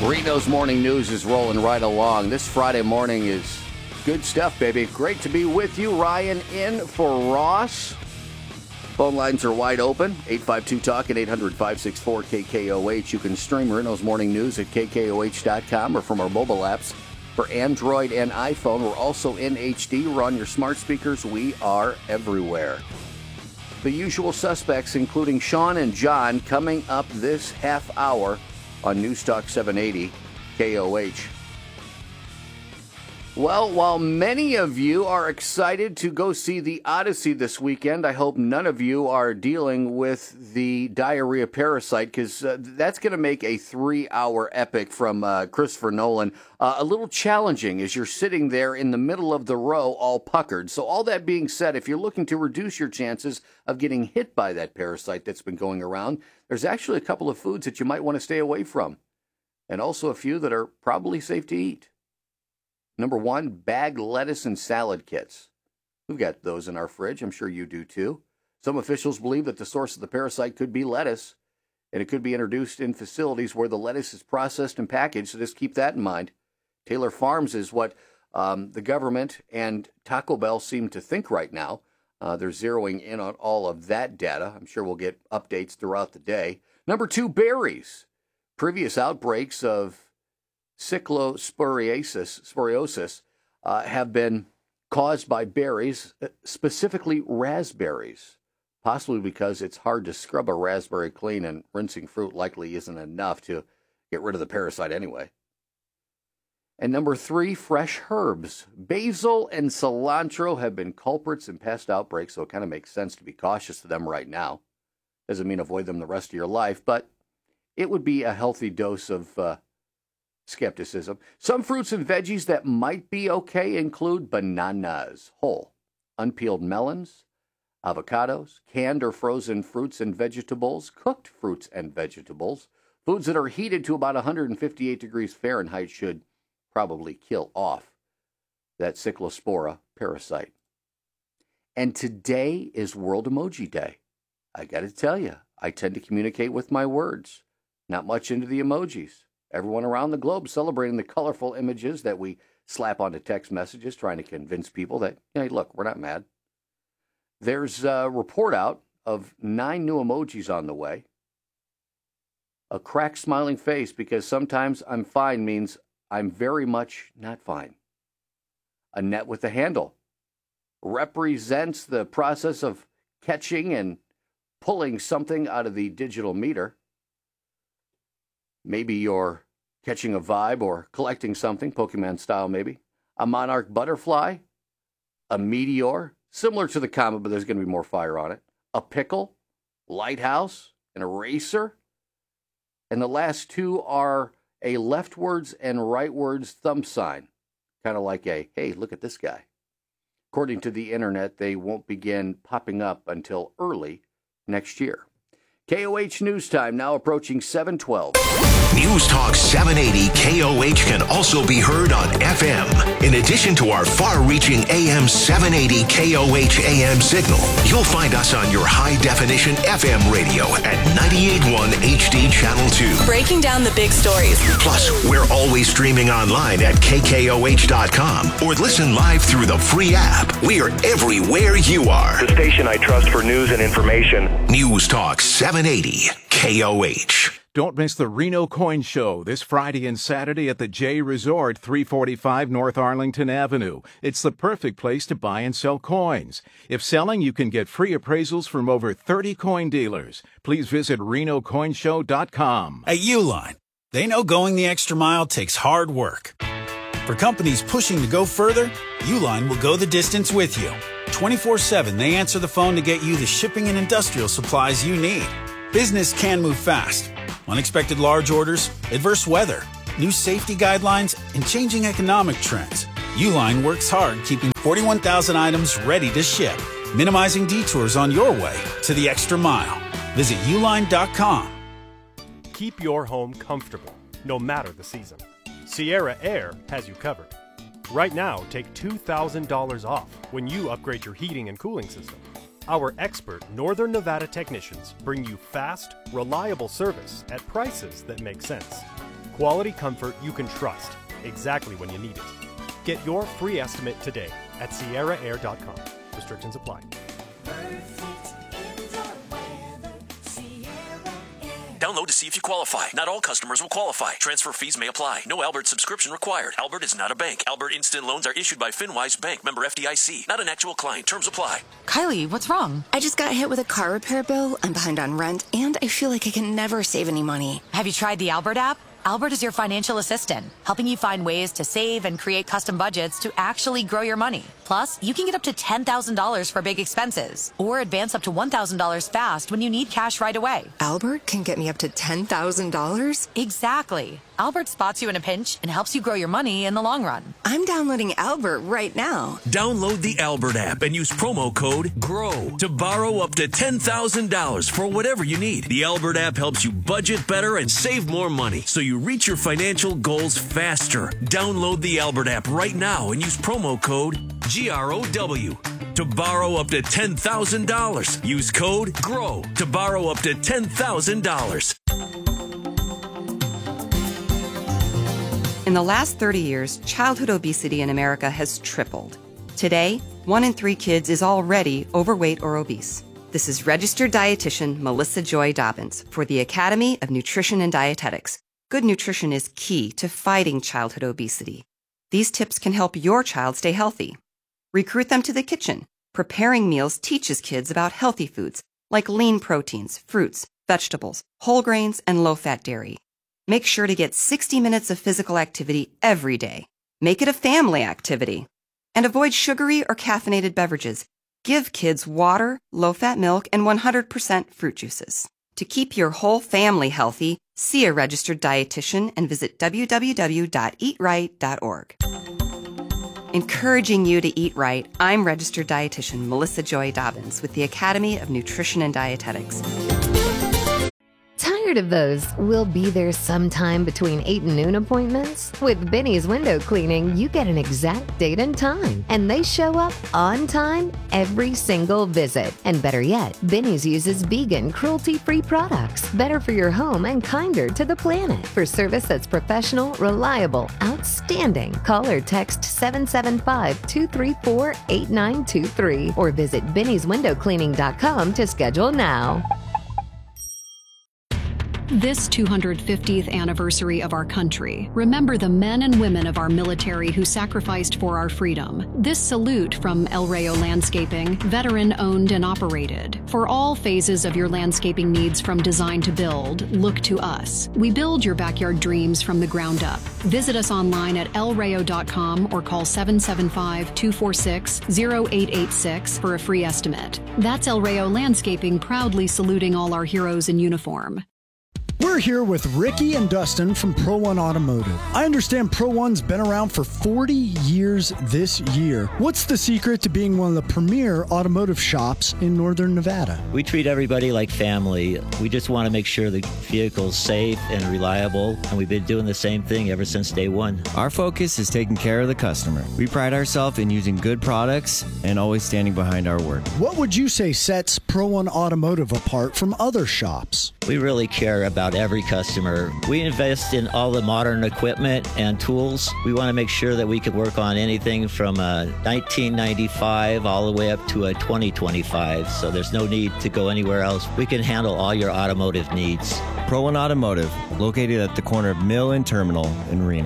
Reno's Morning News is rolling right along. This Friday morning is good stuff, baby. Great to be with you. Ryan in for Ross. Phone lines are wide open. 852-TALK and 800-564-KKOH. You can stream Reno's Morning News at KKOH.com or from our mobile apps for Android and iPhone. We're also in HD. We're on your smart speakers. We are everywhere. The usual suspects, including Sean and John, coming up this half hour on News Talk 780 KOH. Well, while many of you are excited to go see the Odyssey this weekend, I hope none of you are dealing with the diarrhea parasite, because that's going to make a 3-hour epic from Christopher Nolan a little challenging as you're sitting there in the middle of the row all puckered. So all that being said, if you're looking to reduce your chances of getting hit by that parasite that's been going around, there's actually a couple of foods that you might want to stay away from, and also a few that are probably safe to eat. Number one, bagged lettuce and salad kits. We've got those in our fridge. I'm sure you do too. Some officials believe that the source of the parasite could be lettuce, and it could be introduced in facilities where the lettuce is processed and packaged, so just keep that in mind. Taylor Farms is what the government and Taco Bell seem to think right now. They're zeroing in on all of that data. I'm sure we'll get updates throughout the day. Number two, berries. Previous outbreaks of cyclosporiosis have been caused by berries, specifically raspberries, possibly because it's hard to scrub a raspberry clean, and rinsing fruit likely isn't enough to get rid of the parasite anyway. And number three, fresh herbs. Basil and cilantro have been culprits in past outbreaks, so it kind of makes sense to be cautious of them right now. Doesn't mean avoid them the rest of your life, but it would be a healthy dose of skepticism. Some fruits and veggies that might be okay include bananas, whole, unpeeled melons, avocados, canned or frozen fruits and vegetables, cooked fruits and vegetables. Foods that are heated to about 158 degrees Fahrenheit should probably kill off that Cyclospora parasite. And today is World Emoji Day. I got to tell you, I tend to communicate with my words, not much into the emojis. Everyone around the globe celebrating the colorful images that we slap onto text messages, trying to convince people that, hey, look, we're not mad. There's a report out of 9 new emojis on the way. A cracked smiling face, because sometimes I'm fine means I'm very much not fine. A net with a handle represents the process of catching and pulling something out of the digital meter. Maybe you're catching a vibe or collecting something, Pokemon style maybe. A monarch butterfly, a meteor, similar to the comet, but there's going to be more fire on it. A pickle, lighthouse, an eraser. And the last two are a leftwards and rightwards thumb sign, kind of like a, hey, look at this guy. According to the internet, they won't begin popping up until early next year. KOH News Time, now approaching 7:12. News Talk 780 KOH can also be heard on FM. In addition to our far-reaching AM 780 KOH AM signal, you'll find us on your high-definition FM radio at 98.1 HD Channel 2. Breaking down the big stories. Plus, we're always streaming online at KKOH.com or listen live through the free app. We are everywhere you are. The station I trust for news and information. News Talk 780 KOH. Don't miss the Reno Coin Show this Friday and Saturday at the J Resort, 345 North Arlington Avenue. It's the perfect place to buy and sell coins. If selling, you can get free appraisals from over 30 coin dealers. Please visit RenoCoinShow.com. At Uline, they know going the extra mile takes hard work. For companies pushing to go further, Uline will go the distance with you. 24/7, they answer the phone to get you the shipping and industrial supplies you need. Business can move fast. Unexpected large orders, adverse weather, new safety guidelines, and changing economic trends. Uline works hard keeping 41,000 items ready to ship, minimizing detours on your way to the extra mile. Visit uline.com. Keep your home comfortable, no matter the season. Sierra Air has you covered. Right now, take $2,000 off when you upgrade your heating and cooling system. Our expert Northern Nevada technicians bring you fast, reliable service at prices that make sense. Quality comfort you can trust exactly when you need it. Get your free estimate today at SierraAir.com. Restrictions apply. Download to see if you qualify. Not all customers will qualify. Transfer fees may apply. No Albert subscription required. Albert is not a bank. Albert Instant Loans are issued by FinWise Bank, member FDIC. Not an actual client. Terms apply. Kylie, what's wrong? I just got hit with a car repair bill. I'm behind on rent, and I feel like I can never save any money. Have you tried the Albert app? Albert is your financial assistant, helping you find ways to save and create custom budgets to actually grow your money. Plus, you can get up to $10,000 for big expenses or advance up to $1,000 fast when you need cash right away. Albert can get me up to $10,000? Exactly. Albert spots you in a pinch and helps you grow your money in the long run. I'm downloading Albert right now. Download the Albert app and use promo code GROW to borrow up to $10,000 for whatever you need. The Albert app helps you budget better and save more money so you reach your financial goals faster. Download the Albert app right now and use promo code GROW to borrow up to $10,000. Use code GROW to borrow up to $10,000. In the last 30 years, childhood obesity in America has tripled. Today, 1 in 3 kids is already overweight or obese. This is registered dietitian Melissa Joy Dobbins for the Academy of Nutrition and Dietetics. Good nutrition is key to fighting childhood obesity. These tips can help your child stay healthy. Recruit them to the kitchen. Preparing meals teaches kids about healthy foods like lean proteins, fruits, vegetables, whole grains, and low-fat dairy. Make sure to get 60 minutes of physical activity every day. Make it a family activity. And avoid sugary or caffeinated beverages. Give kids water, low-fat milk, and 100% fruit juices. To keep your whole family healthy, see a registered dietitian and visit www.eatright.org. Encouraging you to eat right, I'm registered dietitian Melissa Joy Dobbins with the Academy of Nutrition and Dietetics. Tired of those "we'll be there sometime between 8 and noon" appointments? With Benny's Window Cleaning, you get an exact date and time, and they show up on time every single visit. And better yet, Benny's uses vegan, cruelty-free products, better for your home and kinder to the planet. For service that's professional, reliable, outstanding, call or text 775-234-8923 or visit bennyswindowcleaning.com to schedule now. This 250th anniversary of our country, remember the men and women of our military who sacrificed for our freedom. This salute from El Rayo Landscaping, veteran-owned and operated. For all phases of your landscaping needs from design to build, look to us. We build your backyard dreams from the ground up. Visit us online at elrayo.com or call 775-246-0886 for a free estimate. That's El Rayo Landscaping, proudly saluting all our heroes in uniform. We're here with Ricky and Dustin from Pro One Automotive. I understand Pro One's been around for 40 years this year. What's the secret to being one of the premier automotive shops in Northern Nevada? We treat everybody like family. We just want to make sure the vehicle's safe and reliable, and we've been doing the same thing ever since day one. Our focus is taking care of the customer. We pride ourselves in using good products and always standing behind our word. What would you say sets Pro One Automotive apart from other shops? We really care about every customer. We invest in all the modern equipment and tools. We want to make sure that we can work on anything from a 1995 all the way up to a 2025, so there's no need to go anywhere else. We can handle all your automotive needs. Pro One Automotive, located at the corner of Mill and Terminal in Reno.